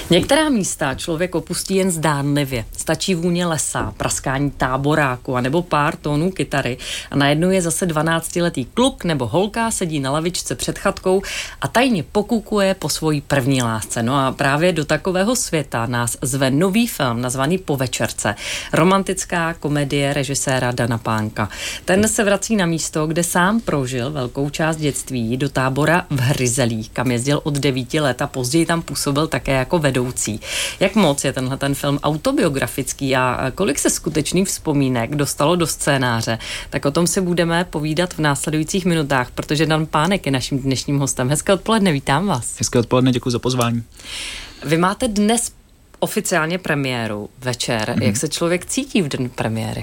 Některá místa člověk opustí jen zdánlivě. Stačí vůně lesa, praskání táboráku a nebo pár tónů kytary a najednou je zase 12letý kluk nebo holka, sedí na lavičce před chatkou a tajně pokukuje po svojí první lásce. No a právě do takového světa nás zve nový film nazvaný Po večerce. Romantická komedie režiséra Dana Pánka. Ten se vrací na místo, kde sám prožil velkou část dětství, do tábora v Hryzelích, kam jezdil od 9 let a později tam působil také jako vedoucí. Jak moc je tenhle ten film autobiografický a kolik se skutečných vzpomínek dostalo do scénáře, tak o tom si budeme povídat v následujících minutách, protože Dan Pánek je naším dnešním hostem. Hezké odpoledne, vítám vás. Hezké odpoledne, děkuji za pozvání. Vy máte dnes oficiálně premiéru večer. Jak se člověk cítí v den premiéry?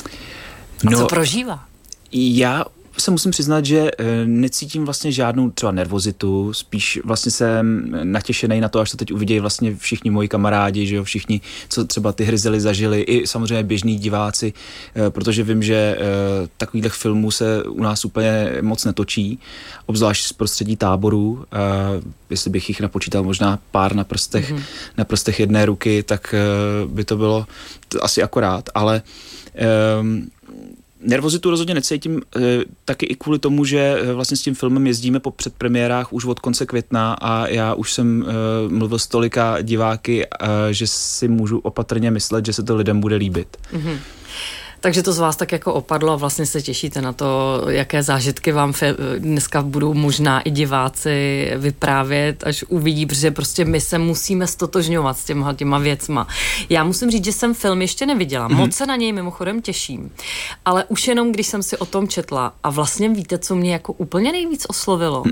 A co prožívá? Já se musím přiznat, že necítím vlastně žádnou třeba nervozitu, spíš vlastně jsem natěšený na to, až to teď uvidějí vlastně všichni moji kamarádi, že jo, všichni, co třeba ty Hryzely zažili, i samozřejmě běžní diváci, protože vím, že takových filmů se u nás úplně moc netočí, obzvlášť z prostředí táborů, jestli bych jich napočítal možná pár na prstech jedné ruky, tak by to bylo asi akorát, ale nervozitu rozhodně necítím taky i kvůli tomu, že vlastně s tím filmem jezdíme po předpremiérách už od konce května a já už jsem mluvil s tolika diváky, že si můžu opatrně myslet, že se to lidem bude líbit. Mm-hmm. Takže to z vás tak jako opadlo a vlastně se těšíte na to, jaké zážitky vám dneska budou možná i diváci vyprávět, až uvidí, protože prostě my se musíme stotožňovat s těma věcma. Já musím říct, že jsem film ještě neviděla. Moc se na něj mimochodem těším. Ale už jenom, když jsem si o tom četla a vlastně víte, co mě jako úplně nejvíc oslovilo?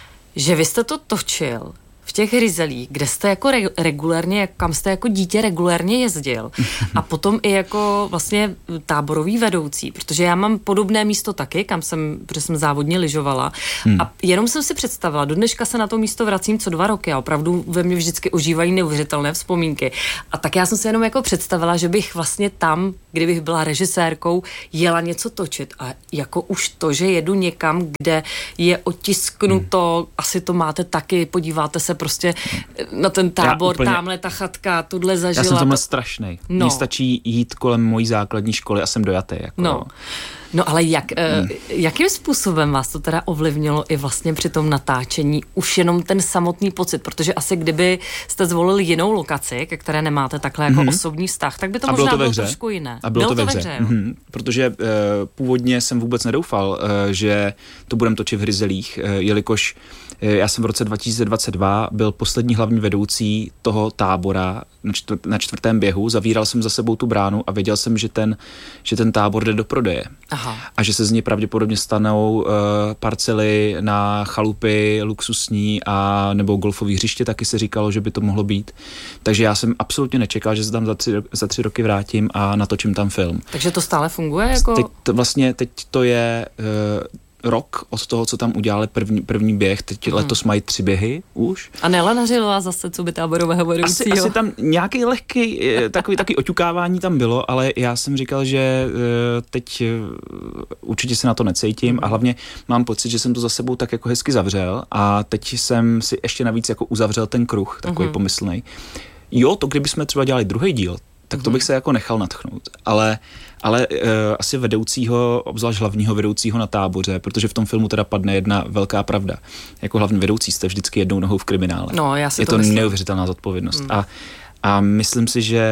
Že vy jste to točil v těch Hryzelích, kde jste jako regulérně, kam jste jako dítě regulérně jezdil a potom i jako vlastně táborový vedoucí, protože já mám podobné místo taky, protože jsem závodně lyžovala a jenom jsem si představila, do dneška se na to místo vracím co 2 roky a opravdu ve mně vždycky ožívají neuvěřitelné vzpomínky. A tak já jsem si jenom jako představila, že bych vlastně tam, kdybych byla režisérkou, jela něco točit a jako už to, že jedu někam, kde je otisknuto, asi to máte taky, podíváte se prostě na ten tábor, tamhle ta chatka, tuhle zažila. Já jsem tomhle strašnej. No. Mně stačí jít kolem mojí základní školy a jsem dojatý. Jako. No ale jakým způsobem vás to teda ovlivnilo i vlastně při tom natáčení už jenom ten samotný pocit, protože asi kdyby jste zvolili jinou lokaci, ke které nemáte takhle jako osobní vztah, tak by to možná bylo trošku jiné. A bylo to ve hře. Protože původně jsem vůbec nedoufal, že to budeme točit v Hryzelích, jelikož já jsem v roce 2022 byl poslední hlavní vedoucí toho tábora na 4. běhu, zavíral jsem za sebou tu bránu a věděl jsem, že ten tábor jde do prodeje. Aha. A že se z něj pravděpodobně stanou parcely na chalupy luxusní a nebo golfové hřiště, taky se říkalo, že by to mohlo být. Takže já jsem absolutně nečekal, že se tam za 3 roky vrátím a natočím tam film. Takže to stále funguje? Jako? Teď to je rok od toho, co tam udělali první běh. Teď letos mají 3 běhy už. A nelanařilo vás zase, co by táborového vedoucího? Asi tam nějaký lehký, taky oťukávání tam bylo, ale já jsem říkal, že teď určitě se na to necítím a hlavně mám pocit, že jsem to za sebou tak jako hezky zavřel a teď jsem si ještě navíc jako uzavřel ten kruh, takový pomyslnej. Jo, to kdybychom třeba dělali druhý díl, tak to bych se jako nechal nadchnout. Ale asi vedoucího, obzvlášť hlavního vedoucího na táboře, protože v tom filmu teda padne jedna velká pravda. Jako hlavní vedoucí jste vždycky jednou nohou v kriminále. No, já si je to neuvěřitelná zodpovědnost. A myslím si, že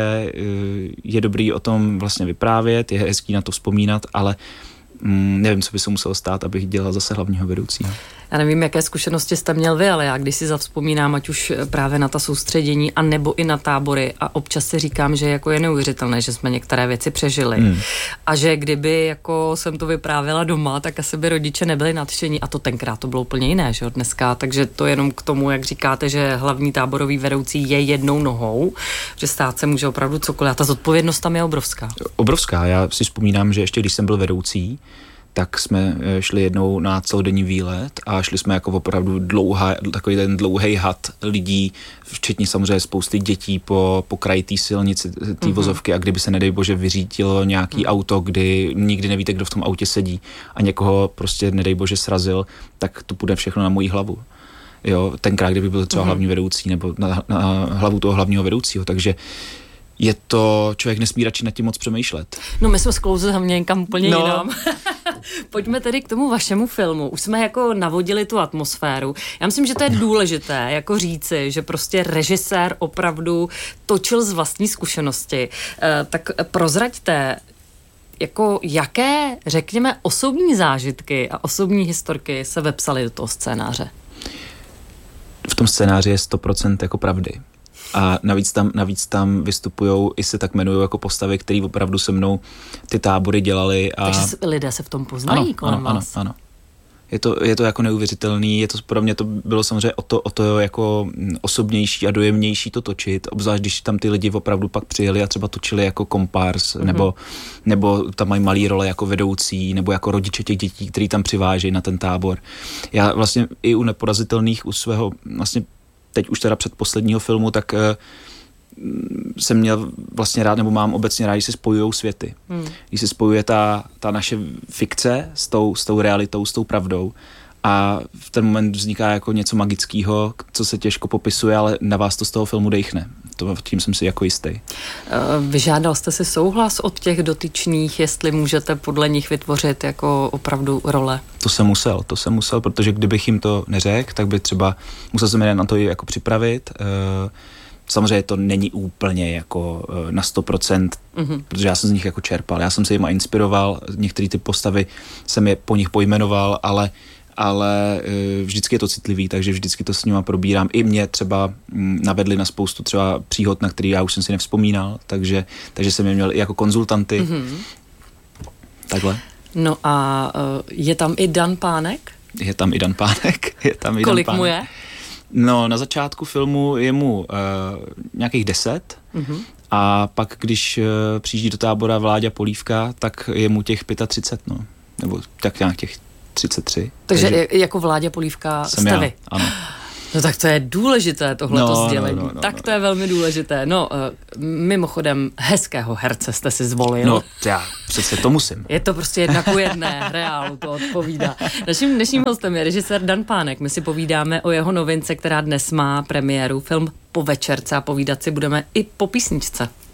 je dobrý o tom vlastně vyprávět, je hezký na to vzpomínat, ale nevím, co by se muselo stát, abych dělal zase hlavního vedoucího. Já nevím, jaké zkušenosti jste měl vy, ale já když si zavzpomínám, ať už právě na ta soustředění, a nebo i na tábory a občas si říkám, že jako je neuvěřitelné, že jsme některé věci přežili. A že kdyby jako jsem to vyprávěla doma, tak asi by rodiče nebyli nadšení a to tenkrát to bylo úplně jiné, že dneska, takže to jenom k tomu, jak říkáte, že hlavní táborový vedoucí je jednou nohou, že stát se může opravdu cokoliv a ta zodpovědnost tam je obrovská. Obrovská, já si vzpomínám, že ještě když jsem byl vedoucí, tak jsme šli jednou na celodenní výlet a šli jsme jako opravdu takový ten dlouhý had lidí, včetně samozřejmě spousty dětí po kraji té silnici, té vozovky a kdyby se nedej bože vyřítilo nějaký auto, kdy nikdy nevíte, kdo v tom autě sedí a někoho prostě nedej bože srazil, tak to půjde všechno na moji hlavu. jo, tenkrát, kdyby byl třeba hlavní vedoucí nebo na hlavu toho hlavního vedoucího, takže je to, člověk nesmí radši nad tím moc přemýšlet. No my jsme sklouzli hlavně někam úplně jinam. Pojďme tedy k tomu vašemu filmu. Už jsme jako navodili tu atmosféru. Já myslím, že to je důležité jako říci, že prostě režisér opravdu točil z vlastní zkušenosti. Tak prozraďte, jako jaké, řekněme, osobní zážitky a osobní historky se vepsaly do toho scénáře? V tom scénáři je 100% jako pravdy. A navíc tam vystupujou, i se tak jmenují jako postavy, které opravdu se mnou ty tábory dělali. Takže lidé se v tom poznají kolem vás. Ano. Je to jako neuvěřitelný, pro mě to bylo samozřejmě o to jako osobnější a dojemnější to točit, obzvlášť když tam ty lidi opravdu pak přijeli a třeba točili jako kompárs, nebo tam mají malý role jako vedoucí, nebo jako rodiče těch dětí, který tam přivážejí na ten tábor. Já vlastně i u Neporazitelných, u svého vlastně teď už teda předposledního filmu, tak jsem měl vlastně rád, nebo mám obecně rád, když se spojujou světy. Když se spojuje ta naše fikce s tou realitou, s tou pravdou a v ten moment vzniká jako něco magického, co se těžko popisuje, ale na vás to z toho filmu dejchne. Tím jsem si jako jistý. Vyžádal jste si souhlas od těch dotyčných, jestli můžete podle nich vytvořit jako opravdu role? To jsem musel, protože kdybych jim to neřekl, tak by třeba musel jsem je na to jako připravit. Samozřejmě to není úplně jako na 100%, protože já jsem z nich jako čerpal. Já jsem se jima inspiroval, některé ty postavy jsem je po nich pojmenoval, ale vždycky je to citlivý, takže vždycky to s nima probírám. I mě třeba navedli na spoustu třeba příhod, na který já už jsem si nevzpomínal, takže jsem je měl i jako konzultanty. Takhle. No a je tam i Dan Pánek? Je tam i Dan Pánek. Kolik mu je? No, na začátku filmu je mu nějakých 10 a pak, když přijíždí do tábora Vláďa Polívka, tak je mu těch 35, no. Nebo tak nějak těch 33. Takže jako Vláďa Polívka jste vy? Ano. No tak to je důležité tohleto sdělení. Tak to je velmi důležité. No, mimochodem, hezkého herce jste si zvolil. No, já přece to musím. Je to prostě 1:1, reálu to odpovídá. Naším dnešním hostem je režisér Dan Pánek. My si povídáme o jeho novince, která dnes má premiéru, film Po večerce, a povídat si budeme i po písničce.